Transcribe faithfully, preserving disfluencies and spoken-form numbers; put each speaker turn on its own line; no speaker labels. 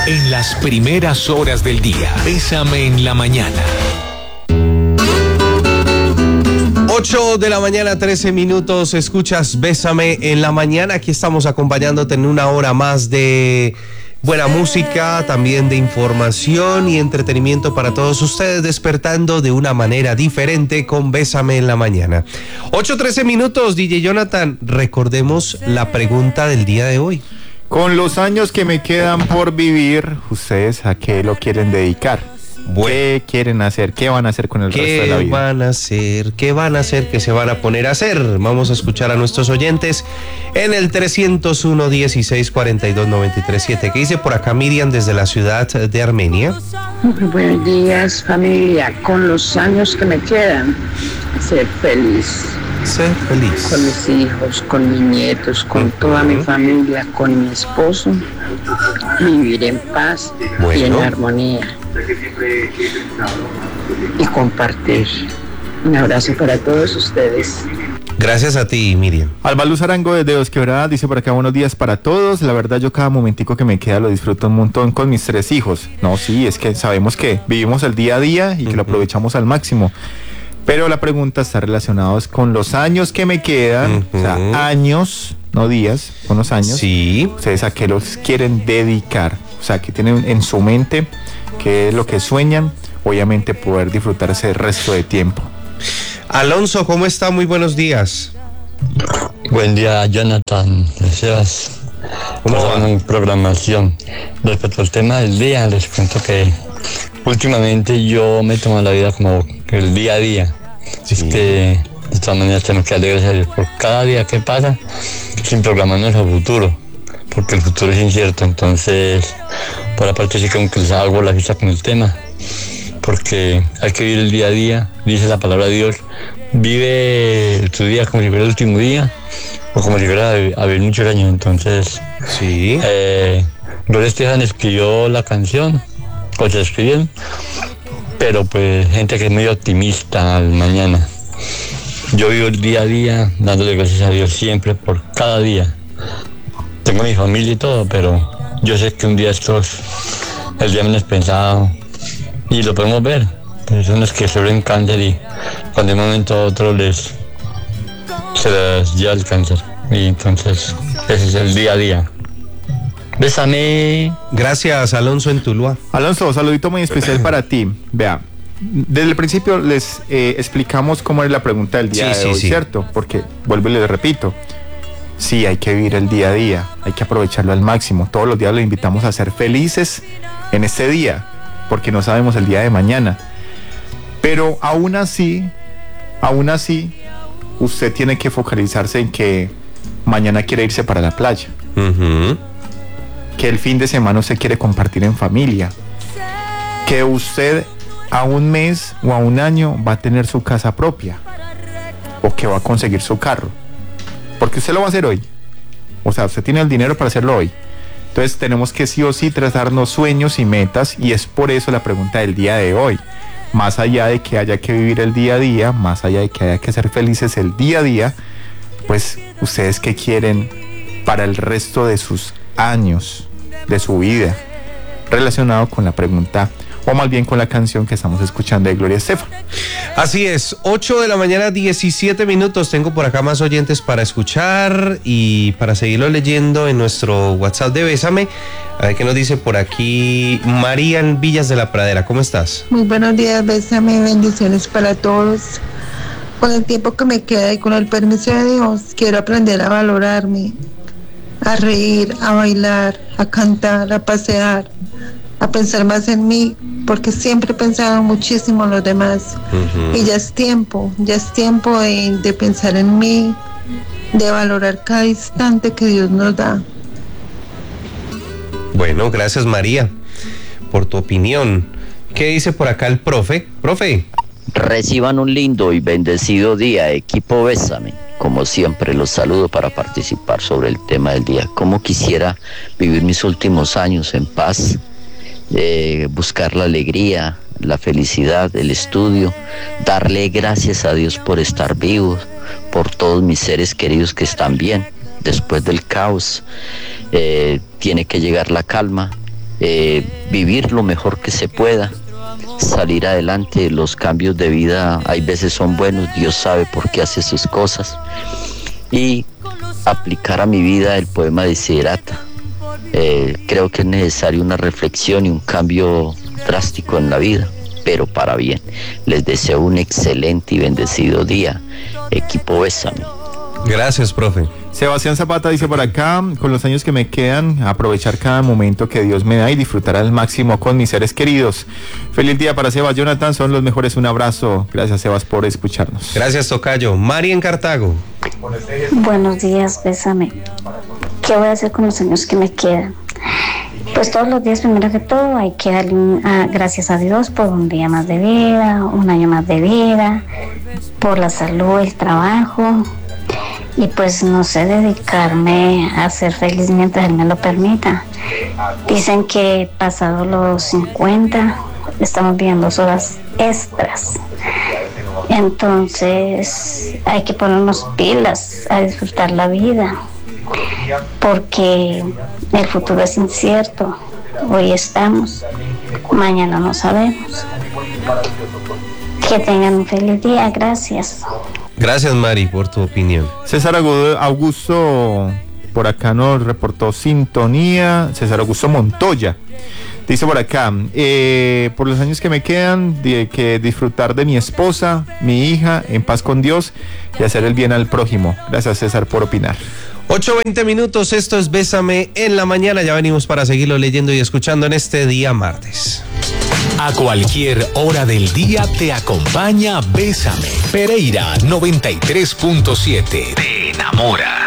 En las primeras horas del día, Bésame en la mañana.
ocho de la mañana, trece minutos, escuchas Bésame en la mañana. Aquí estamos acompañándote en una hora más de buena música, también de información y entretenimiento para todos ustedes, despertando de una manera diferente con Bésame en la mañana. ocho, trece minutos, D J Jonathan, recordemos la pregunta del día de hoy.
Con los años que me quedan por vivir, ¿ustedes a qué lo quieren dedicar? Bueno, ¿qué quieren hacer? ¿Qué van a hacer con el resto de la vida?
¿Qué van a hacer? ¿Qué van a hacer? ¿Qué se van a poner a hacer? Vamos a escuchar a nuestros oyentes en el trescientos uno, dieciséis, cuarenta y dos, noventa y tres, siete. ¿Qué dice por acá Miriam desde la ciudad de Armenia?
Buenos días, familia. Con los años que me quedan, ser feliz.
Ser feliz.
Con mis hijos, con mis nietos, con uh-huh. toda mi familia, con mi esposo. Vivir en paz bueno. y en armonía. Y compartir. Un abrazo para todos ustedes.
Gracias a ti, Miriam.
Albaluz Arango desde Dos Quebradas dice por acá: buenos días para todos. La verdad, yo cada momentico que me queda lo disfruto un montón con mis tres hijos. No, sí, es que sabemos que vivimos el día a día y que uh-huh. lo aprovechamos al máximo. Pero la pregunta está relacionada con los años que me quedan, uh-huh. o sea, años, no días, con los años.
Sí.
¿Ustedes a qué los quieren dedicar? O sea, que tienen en su mente, qué es lo que sueñan, obviamente poder disfrutar ese resto de tiempo.
Alonso, ¿cómo está? Muy buenos días.
Buen día, Jonathan, Sebas. Una programación. Respecto al tema del día, les cuento que últimamente yo me tomo la vida como el día a día. Sí. Es que de todas maneras tenemos que darle gracias a Dios por cada día que pasa sin programar nuestro futuro, porque el futuro es incierto. Entonces, por la parte sí como que les hago la fiesta con el tema, porque hay que vivir el día a día. Dice la palabra de Dios: vive tu día como si fuera el último día o como si fuera a vivir muchos años. Entonces,
sí.
eh, Gloria Estefan escribió la canción, o se escribieron, pero pues gente que es muy optimista al mañana. Yo vivo el día a día dándole gracias a Dios siempre por cada día. Tengo mi familia y todo, pero yo sé que un día estos, el día menos pensado, y lo podemos ver, personas que sufren cáncer y cuando de un momento a otro les se les lleva el cáncer, y entonces ese es el día a día. Bésame.
Gracias, Alonso en Tuluá.
Alonso, un saludito muy especial para ti. Vea, desde el principio les eh, explicamos cómo es la pregunta del día sí, de sí, hoy, sí. ¿cierto? Porque, vuelvo y les repito, sí, hay que vivir el día a día, hay que aprovecharlo al máximo. Todos los días los invitamos a ser felices en este día, porque no sabemos el día de mañana. Pero aún así, aún así, usted tiene que focalizarse en que mañana quiere irse para la playa.
Uh-huh.
Que el fin de semana usted quiere compartir en familia, que usted a un mes o a un año va a tener su casa propia, o que va a conseguir su carro, porque usted lo va a hacer hoy, o sea, usted tiene el dinero para hacerlo hoy. Entonces tenemos que sí o sí trazarnos sueños y metas, y es por eso la pregunta del día de hoy. Más allá de que haya que vivir el día a día, más allá de que haya que ser felices el día a día, pues ustedes qué quieren para el resto de sus años de su vida, relacionado con la pregunta, o más bien con la canción que estamos escuchando de Gloria Estefan.
Así es, ocho de la mañana, diecisiete minutos. Tengo por acá más oyentes para escuchar y para seguirlo leyendo en nuestro WhatsApp de Bésame. A ver qué nos dice por aquí María en Villas de la Pradera. ¿Cómo estás?
Muy buenos días, Bésame, bendiciones para todos. Con el tiempo que me queda y con el permiso de Dios, quiero aprender a valorarme, a reír, a bailar, a cantar, a pasear, a pensar más en mí, porque siempre he pensado muchísimo en los demás. Uh-huh. Y ya es tiempo, ya es tiempo de, de pensar en mí, de valorar cada instante que Dios nos da.
Bueno, gracias María por tu opinión. ¿Qué dice por acá el profe? Profe.
Reciban un lindo y bendecido día, equipo Bésame. Como siempre, los saludo para participar sobre el tema del día. Cómo quisiera vivir mis últimos años en paz, eh, buscar la alegría, la felicidad, el estudio, darle gracias a Dios por estar vivos, por todos mis seres queridos que están bien. Después del caos, eh, tiene que llegar la calma eh, vivir lo mejor que se pueda, salir adelante. Los cambios de vida hay veces son buenos, Dios sabe por qué hace sus cosas, y aplicar a mi vida el poema de Desiderata. Eh, creo que es necesario una reflexión y un cambio drástico en la vida, pero para bien. Les deseo un excelente y bendecido día, equipo Bésame.
Gracias, profe.
Sebastián Zapata dice por acá: con los años que me quedan, aprovechar cada momento que Dios me da y disfrutar al máximo con mis seres queridos. Feliz día para Sebas. Jonathan, son los mejores. Un abrazo. Gracias, Sebas, por escucharnos.
Gracias, tocayo. Mari en Cartago.
Buenos días, Bésame. ¿Qué voy a hacer con los años que me quedan? Pues todos los días, primero que todo, hay que darle un, a, gracias a Dios por un día más de vida, un año más de vida, por la salud, el trabajo, y pues no sé, dedicarme a ser feliz mientras Él me lo permita. Dicen que pasados los cincuenta estamos viviendo horas extras, entonces hay que ponernos pilas a disfrutar la vida, porque el futuro es incierto. Hoy estamos, mañana no sabemos. Que tengan un feliz día. Gracias.
Gracias, Mari, por tu opinión.
César Augusto por acá nos reportó sintonía. César Augusto Montoya dice por acá: eh, por los años que me quedan, de que disfrutar de mi esposa, mi hija, en paz con Dios y hacer el bien al prójimo. Gracias, César, por opinar.
ocho veinte minutos, esto es Bésame en la mañana. Ya venimos para seguirlo leyendo y escuchando en este día martes.
A cualquier hora del día te acompaña Bésame. Pereira noventa y tres punto siete. Te enamora.